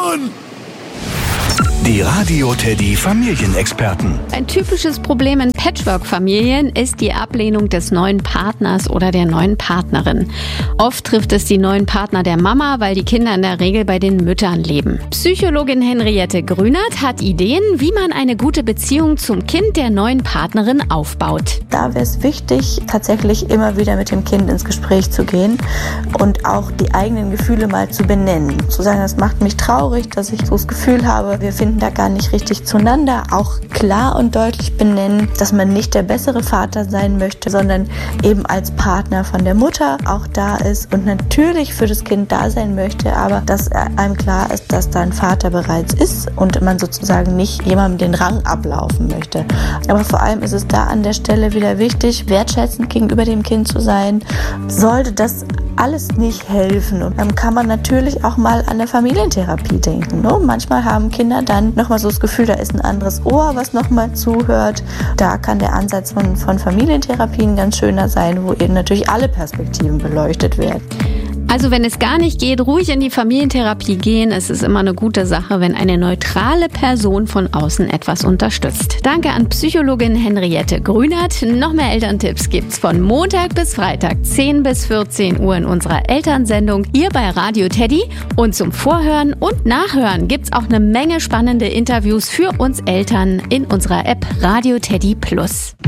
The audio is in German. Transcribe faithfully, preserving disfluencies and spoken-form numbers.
Mann! Die Radio Teddy Familienexperten. Ein typisches Problem in Patchwork-Familien ist die Ablehnung des neuen Partners oder der neuen Partnerin. Oft trifft es die neuen Partner der Mama, weil die Kinder in der Regel bei den Müttern leben. Psychologin Henriette Grünert hat Ideen, wie man eine gute Beziehung zum Kind der neuen Partnerin aufbaut. Da wäre es wichtig, tatsächlich immer wieder mit dem Kind ins Gespräch zu gehen und auch die eigenen Gefühle mal zu benennen. Zu sagen, das macht mich traurig, dass ich so das Gefühl habe, wir finden da gar nicht richtig zueinander. Auch klar und deutlich benennen, dass man nicht der bessere Vater sein möchte, sondern eben als Partner von der Mutter auch da ist und natürlich für das Kind da sein möchte, aber dass einem klar ist, dass da ein Vater bereits ist und man sozusagen nicht jemandem den Rang ablaufen möchte. Aber vor allem ist es da an der Stelle wieder wichtig, wertschätzend gegenüber dem Kind zu sein. Sollte das alles nicht helfen, und dann kann man natürlich auch mal an der Familientherapie denken. Ne? Manchmal haben Kinder dann nochmal so das Gefühl, da ist ein anderes Ohr, was nochmal zuhört. Da kann der Ansatz von, von Familientherapien ganz schöner sein, wo eben natürlich alle Perspektiven beleuchtet werden. Also wenn es gar nicht geht, ruhig in die Familientherapie gehen. Es ist immer eine gute Sache, wenn eine neutrale Person von außen etwas unterstützt. Danke an Psychologin Henriette Grünert. Noch mehr Elterntipps gibt's von Montag bis Freitag, zehn bis vierzehn Uhr in unserer Elternsendung hier bei Radio Teddy. Und zum Vorhören und Nachhören gibt's auch eine Menge spannende Interviews für uns Eltern in unserer App Radio Teddy Plus.